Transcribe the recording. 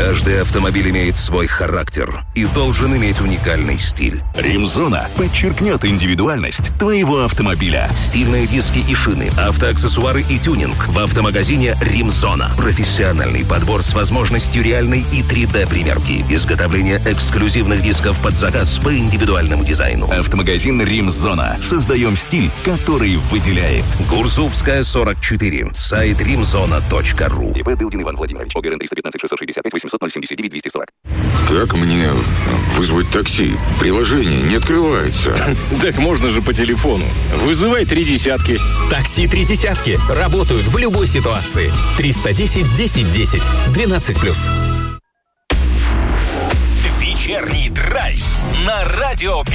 Каждый автомобиль имеет свой характер и должен иметь уникальный стиль. «Римзона» подчеркнет индивидуальность твоего автомобиля. Стильные диски и шины, автоаксессуары и тюнинг в автомагазине «Римзона». Профессиональный подбор с возможностью реальной и 3D-примерки. Изготовление эксклюзивных дисков под заказ по индивидуальному дизайну. Автомагазин «Римзона». Создаем стиль, который выделяет. Гурзувская, 44. Сайт rimzona.ru. ИП Дылдин Иван Владимирович. ОГРН 315 665 800 079 240. Как мне вызвать такси? Приложение не открывается. Так можно же по телефону. Вызывай 3 десятки. Такси 3 десятки. Работают в любой ситуации. 310 10 10. 12+. Вечерний драйв на Радио 5.